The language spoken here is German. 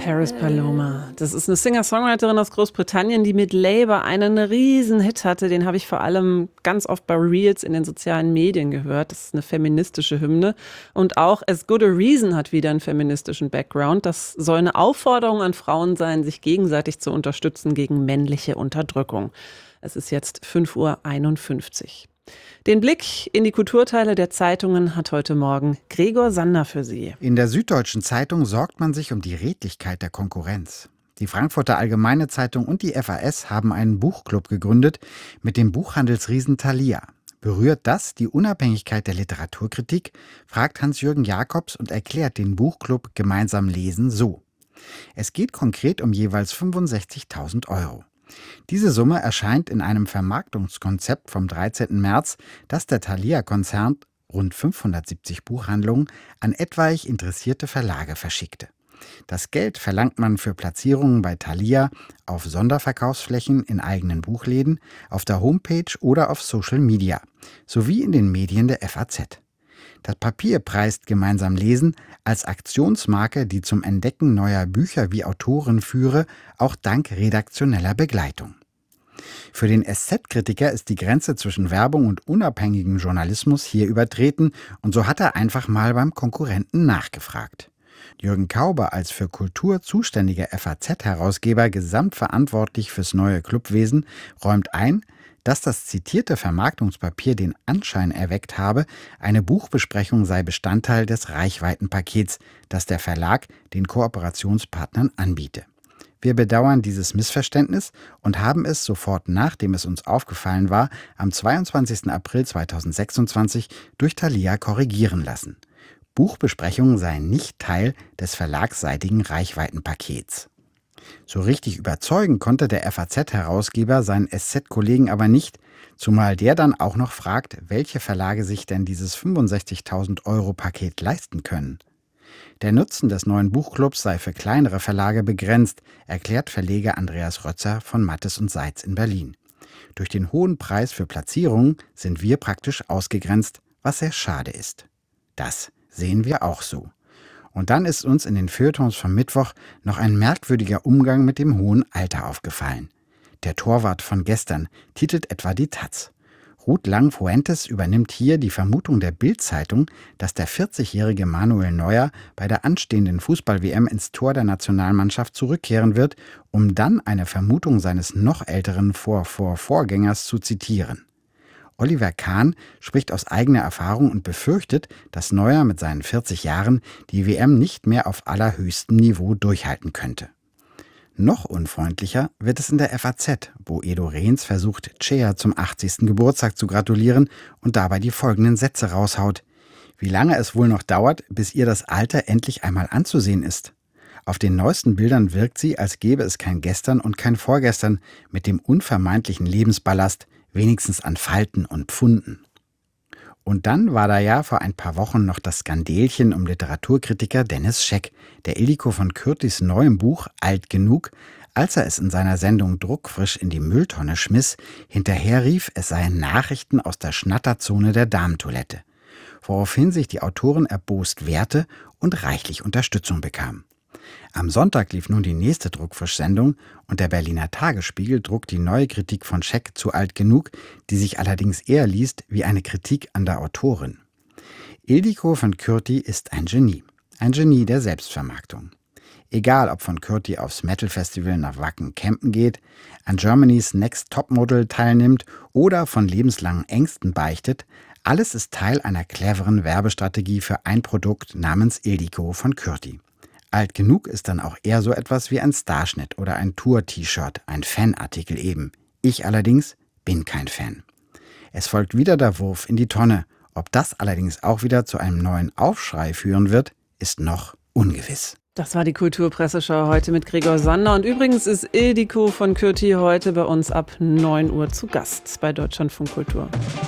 Paris Paloma. Das ist eine Singer-Songwriterin aus Großbritannien, die mit Labour einen riesen Hit hatte. Den habe ich vor allem ganz oft bei Reels in den sozialen Medien gehört. Das ist eine feministische Hymne. Und auch As Good a Reason hat wieder einen feministischen Background. Das soll eine Aufforderung an Frauen sein, sich gegenseitig zu unterstützen gegen männliche Unterdrückung. Es ist jetzt 5:51 Uhr. Den Blick in die Kulturteile der Zeitungen hat heute Morgen Gregor Sander für Sie. In der Süddeutschen Zeitung sorgt man sich um die Redlichkeit der Konkurrenz. Die Frankfurter Allgemeine Zeitung und die FAZ haben einen Buchclub gegründet mit dem Buchhandelsriesen Thalia. Berührt das die Unabhängigkeit der Literaturkritik? Fragt Hans-Jürgen Jakobs und erklärt den Buchclub Gemeinsam lesen so. Es geht konkret um jeweils 65.000 Euro. Diese Summe erscheint in einem Vermarktungskonzept vom 13. März, das der Thalia-Konzern, rund 570 Buchhandlungen, an etwaig interessierte Verlage verschickte. Das Geld verlangt man für Platzierungen bei Thalia auf Sonderverkaufsflächen in eigenen Buchläden, auf der Homepage oder auf Social Media, sowie in den Medien der FAZ. Das Papier preist Gemeinsam lesen als Aktionsmarke, die zum Entdecken neuer Bücher wie Autoren führe, auch dank redaktioneller Begleitung. Für den SZ-Kritiker ist die Grenze zwischen Werbung und unabhängigem Journalismus hier übertreten und so hat er einfach mal beim Konkurrenten nachgefragt. Jürgen Kauber, als für Kultur zuständiger FAZ-Herausgeber gesamtverantwortlich fürs neue Clubwesen, räumt ein, dass das zitierte Vermarktungspapier den Anschein erweckt habe, eine Buchbesprechung sei Bestandteil des Reichweitenpakets, das der Verlag den Kooperationspartnern anbiete. Wir bedauern dieses Missverständnis und haben es sofort, nachdem es uns aufgefallen war, am 22. April 2026 durch Thalia korrigieren lassen. Buchbesprechungen seien nicht Teil des verlagsseitigen Reichweitenpakets. So richtig überzeugen konnte der FAZ-Herausgeber seinen SZ-Kollegen aber nicht, zumal der dann auch noch fragt, welche Verlage sich denn dieses 65.000 Euro Paket leisten können. Der Nutzen des neuen Buchclubs sei für kleinere Verlage begrenzt, erklärt Verleger Andreas Rötzer von Mattes und Seitz in Berlin. Durch den hohen Preis für Platzierungen sind wir praktisch ausgegrenzt, was sehr schade ist. Das sehen wir auch so. Und dann ist uns in den Feuilletons vom Mittwoch noch ein merkwürdiger Umgang mit dem hohen Alter aufgefallen. Der Torwart von gestern titelt etwa die taz. Ruth Lang-Fuentes übernimmt hier die Vermutung der Bild-Zeitung, dass der 40-jährige Manuel Neuer bei der anstehenden Fußball-WM ins Tor der Nationalmannschaft zurückkehren wird, um dann eine Vermutung seines noch älteren Vorgängers zu zitieren. Oliver Kahn spricht aus eigener Erfahrung und befürchtet, dass Neuer mit seinen 40 Jahren die WM nicht mehr auf allerhöchstem Niveau durchhalten könnte. Noch unfreundlicher wird es in der FAZ, wo Edo Rehns versucht, Cea zum 80. Geburtstag zu gratulieren und dabei die folgenden Sätze raushaut. Wie lange es wohl noch dauert, bis ihr das Alter endlich einmal anzusehen ist. Auf den neuesten Bildern wirkt sie, als gäbe es kein Gestern und kein Vorgestern mit dem unvermeidlichen Lebensballast, wenigstens an Falten und Pfunden. Und dann war da ja vor ein paar Wochen noch das Skandelchen um Literaturkritiker Dennis Scheck, der Ildiko von Kürtis neuem Buch Alt genug, als er es in seiner Sendung druckfrisch in die Mülltonne schmiss, hinterherrief, es seien Nachrichten aus der Schnatterzone der Damentoilette, woraufhin sich die Autorin erbost wehrte und reichlich Unterstützung bekam. Am Sonntag lief nun die nächste Druckfrisch-Sendung und der Berliner Tagesspiegel druckt die neue Kritik von Scheck zu Alt genug, die sich allerdings eher liest wie eine Kritik an der Autorin. Ildiko von Kürti ist ein Genie der Selbstvermarktung. Egal, ob von Kürti aufs Metal-Festival nach Wacken campen geht, an Germany's Next Topmodel teilnimmt oder von lebenslangen Ängsten beichtet, alles ist Teil einer cleveren Werbestrategie für ein Produkt namens Ildiko von Kürti. Alt genug ist dann auch eher so etwas wie ein Starschnitt oder ein Tour-T-Shirt, ein Fanartikel eben. Ich allerdings bin kein Fan. Es folgt wieder der Wurf in die Tonne. Ob das allerdings auch wieder zu einem neuen Aufschrei führen wird, ist noch ungewiss. Das war die Kulturpresseschau heute mit Gregor Sander. Und übrigens ist Ildiko von Kürti heute bei uns ab 9 Uhr zu Gast bei Deutschlandfunk Kultur.